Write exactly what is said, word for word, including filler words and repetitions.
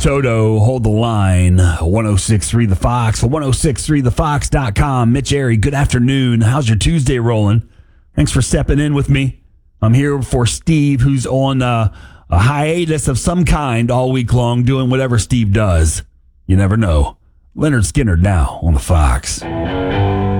Toto, hold the line. ten sixty-three The Fox, ten sixty-three the fox dot com. Mitch Airy, good afternoon. How's your Tuesday rolling? Thanks for stepping in with me. I'm here for Steve, who's on uh, a hiatus of some kind all week long, doing whatever Steve does. You never know. Leonard Skinner now on the Fox.